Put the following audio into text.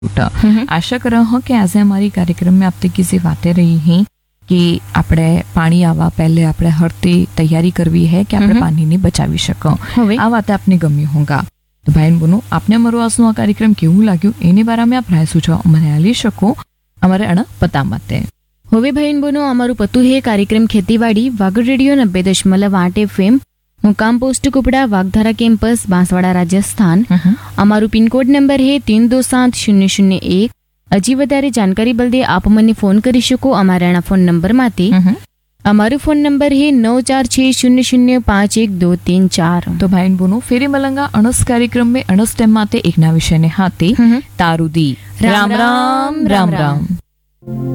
आशा कर रहा हूँ कि आज हमारी कार्यक्रम में आप तक किसी बातें रही हैं कि આપણે પાણી આવવા પહેલે આપણે હરતી તૈયારી કરવી है કે આપણે પાણીને બચાવી શકો. આ વાત આપને ગમી હોગા. તો ભાઈ બનો આપને અમારો આજનો આ કાર્યક્રમ કેવું લાગ્યું એની બારામાં આપ રાય સૂચવા મને આલી શકો અમારે અણ પતા માટે. હવે ભાઈ બનો અમારું પતું હે કાર્યક્રમ ખેતીવાડી વાગડ રેડિયો 90.8 FM मुकाम पोस्ट कुपड़ा वागधारा campus Banswara Rajasthan. Amaru pin code number है 327001. हजी वधारे जानकारी बलदे आप मने फोन करी शको अमारा फोन नंबर माते. अमारू फोन नंबर है 9460051234. तो भाई बोनो फेरी मलंगा अणस कार्यक्रम में अणस टाइम माते एक ना विषय ने हाथे तारुदी. राम राम राम राम.